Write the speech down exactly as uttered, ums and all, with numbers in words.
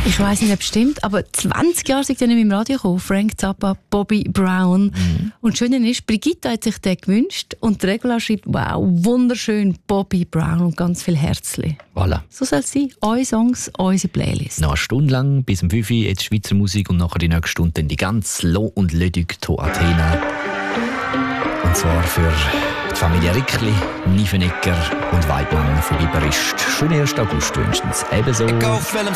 Ich weiss nicht, ob es stimmt, aber zwanzig Jahre sind ja nicht mehr im Radio gekommen. Frank Zappa, Bobby Brown. Mhm. Und das Schöne ist, Brigitte hat sich den gewünscht und Regula schreibt, wow, wunderschön, Bobby Brown und ganz viel Herzli. Voilà. So soll es sein. Eure Songs, unsere Playlist. Noch eine Stunde lang bis um fünf Uhr jetzt Schweizer Musik und nachher die nächste Stunde dann die ganz Lo und Ledig to Athena. Und zwar für die Familie Rickli, Niefenegger und Weidmann von Biberist. Schönen ersten August wünschen Sie ebenso.